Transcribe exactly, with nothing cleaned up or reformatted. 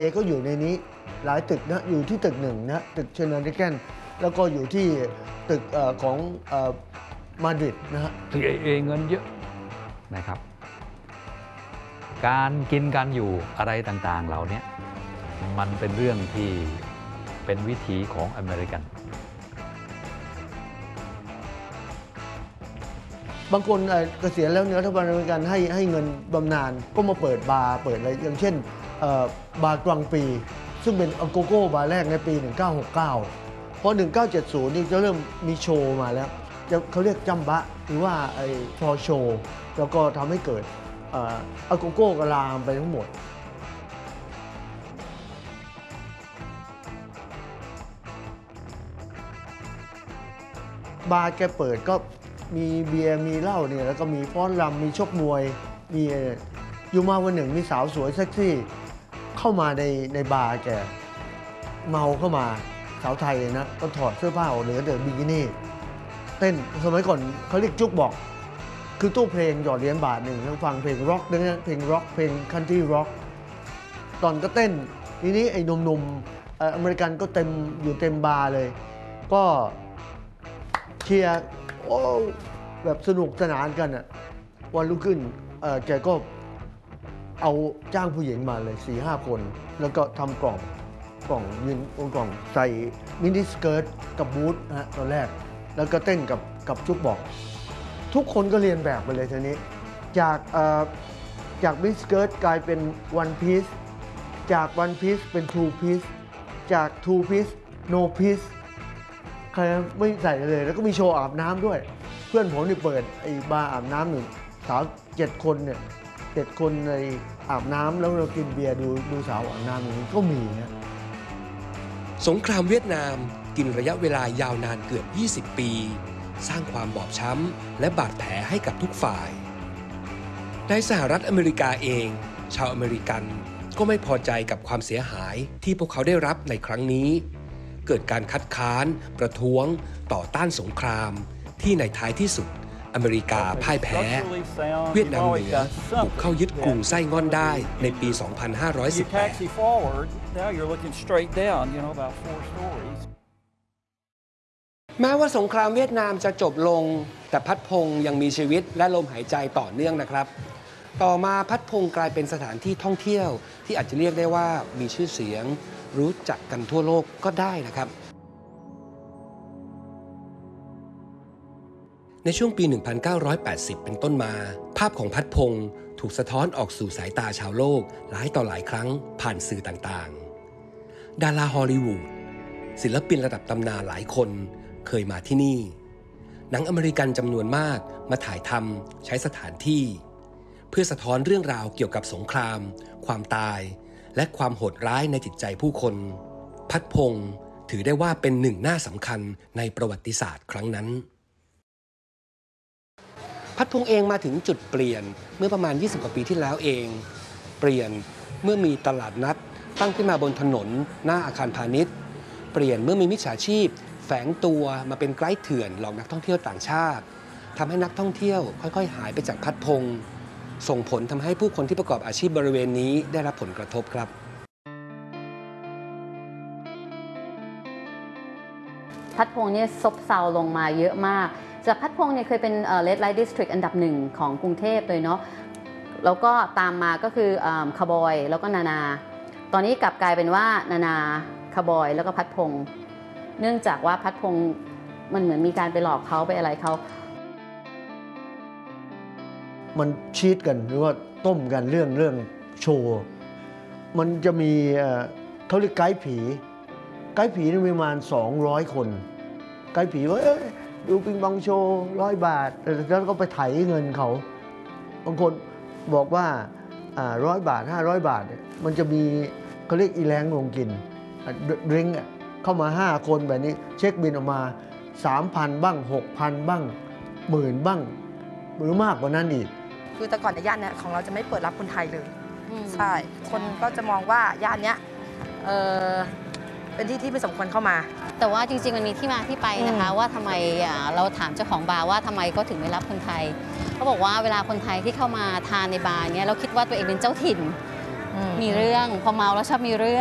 เอก็อยู่ในนี้หลายตึกนะอยู่ที่ตึกหนึ่งนะตึกเชนริแกนแล้วก็อยู่ที่ตึกของมาดริดนะฮะซี ไอ เอ เงินเยอะนะครับการกินการอยู่อะไรต่างๆเหล่านี้มันเป็นเรื่องที่เป็นวิถีของอเมริกันบางคนเกษียณแล้วเนี่ยรัฐบาลอเมริกันให้ให้เงินบำนาญก็มาเปิดบาร์เปิดอะไรอย่างเช่นบาร์กวางปีซึ่งเป็นโกโก้บาร์แรกในปีหนึ่งเก้าหกเก้าพอหนึ่งเก้าเจ็ดศูนย์นี่จะเริ่มมีโชว์มาแล้วจะเขาเรียกจัมบะหรือว่าไอ้ฟอร์โชว์แล้วก็ทำให้เกิดอาโกโก้กลามไปทั้งหมดบาร์แกเปิดก็มีเบียร์มีเหล้าเนี่ยแล้วก็มีฟ้อนรำมีชกมวยมีอยู่มาวันหนึ่งมีสาวสวยเซ็กซี่เข้ามาในในบาร์แกเมาเข้ามาสาวไทยนะก็ถอดเสื้อผ้าออกเหลือแต่บิกินี่เต้นสมัยก่อนเขาเรียกจุกบอกคือตู้เพลงหยอดเหรียญบาทหนึ่งแล้วฟังเพลงร็อกด้วยนะเพลงร็อกเพลงคันทรีร็อกตอนก็เต้นทีนี้ไอ้หนุ่มๆอเมริกันก็เต็มอยู่เต็มบาร์เลยก็เชียร์โอ้แบบสนุกสนานกันอ่ะวันรุ่งขึ้นแกก็เอาจ้างผู้หญิงมาเลยสี่ห้าคนแล้วก็ทำกล่องกล่องยืนกล่องใส่มินิสเกิร์ตกับบูทนะฮะตอนแรกแล้วก็เต้นกับกับจุกบอกทุกคนก็เรียนแบบไปเลยทีนี้จากจากมินิสเกิร์ตกลายเป็นวันพีซจากวันพีซเป็นทูพีซจากทูพีซโนพีซใครไม่ใส่เลยแล้วก็มีโชว์อาบน้ำด้วยเพื่อนผมนี่เปิดไอ้บาร์อาบน้ำหนึ่งสาวเจ็ดคนเนี่ยเจ็ดคนในอาบน้ำแล้วเรากินเบียร์ดูดูสาวอาบน้ำอย่างนี้ก็มีนะสงครามเวียดนามกินระยะเวลายาวนานเกือบยี่สิบปีสร้างความบอบช้ำและบาดแผลให้กับทุกฝ่ายในสหรัฐอเมริกาเองชาวอเมริกันก็ไม่พอใจกับความเสียหายที่พวกเขาได้รับในครั้งนี้เกิดการคัดค้านประท้วงต่อต้านสงครามที่ในท้ายที่สุดอเมริกาพ่ายแพ้เวียดนามเหนือบุกเข้ายึดกรุงไส้ง่อนได้ในปี สองพันห้าร้อยสิบแปด แม้ว่าสงครามเวียดนามจะจบลงแต่พัดพงษ์ยังมีชีวิตและลมหายใจต่อเนื่องนะครับต่อมาพัดพงษ์กลายเป็นสถานที่ท่องเที่ยวที่อาจจะเรียกได้ว่ามีชื่อเสียงรู้จักกันทั่วโลกก็ได้นะครับในช่วงปี หนึ่งพันเก้าร้อยแปดสิบ เป็นต้นมาภาพของพัดพงษ์ถูกสะท้อนออกสู่สายตาชาวโลกหลายต่อหลายครั้งผ่านสื่อต่างๆดาราฮอลลีวูดศิลปินระดับตำนานหลายคนเคยมาที่นี่หนังอเมริกันจำนวนมากมาถ่ายทำใช้สถานที่เพื่อสะท้อนเรื่องราวเกี่ยวกับสงครามความตายและความโหดร้ายในจิตใจผู้คนพัดพงษ์ถือได้ว่าเป็นหนึ่งหน้าสำคัญในประวัติศาสตร์ครั้งนั้นพัดพงษ์เองมาถึงจุดเปลี่ยนเมื่อประมาณยี่สิบกว่าปีที่แล้วเองเปลี่ยนเมื่อมีตลาดนัดตั้งขึ้นมาบนถนนหน้าอาคารพาณิชย์เปลี่ยนเมื่อมีมิจฉาชีพแฝงตัวมาเป็นไกด์เถื่อนหลอกนักท่องเที่ยวต่างชาติทำให้นักท่องเที่ยวค่อยๆหายไปจากพัดพงษ์ส่งผลทำให้ผู้คนที่ประกอบอาชีพบริเวณนี้ได้รับผลกระทบครับพัดพงษ์เนี่ยซบเซาลงมาเยอะมากจากพัดพงษ์เนี่ยเคยเป็น Red Light District อันดับหนึ่งของกรุงเทพเลยเนาะแล้วก็ตามมาก็คือคาร์บอยแล้วก็นานาตอนนี้กลับกลายเป็นว่านานาคาร์บอยแล้วก็พัดพงษ์เนื่องจากว่าพัดพงษ์มันเหมือนมีการไปหลอกเขาไปอะไรเขามันชีตกันหรือว่าต้มกันเรื่องเรื่องโชว์มันจะมีเขาเรียกไกด์ผีไกด์ผีนี่มีประมาณสองร้อยคนไกด์ผีว่าดูปิงปองโชว์ร้อยบาทแล้วก็ไปไถเงินเขาบางคนบอกว่าร้อยบาทห้าร้อยบาทมันจะมีเขาเรียกอีแรงลงกินดริงก์เข้ามาห้าคนแบบนี้เช็คบินออกมา สามพัน บ้าง หกพัน บ้างหมื่นบ้างหรือมากกว่านั้นอีกคือแต่ก่อนในย่านเนี่ยของเราจะไม่เปิดรับคนไทยเลยใช่คนก็จะมองว่าย่านเนี้ยเออเป็นที่ที่ไม่สมควรเข้ามาแต่ว่าจริงๆมันมีที่มาที่ไปนะคะว่าทำไมเราถามเจ้าของบาร์ว่าทำไมเขาถึงไม่รับคนไทยเขาบอกว่าเวลาคนไทยที่เข้ามาทานในบาร์เนี้ยเราคิดว่าตัวเองเป็นเจ้าถิ่นอืมมีเรื่องพอเมาแล้วชอบมีเรื่อง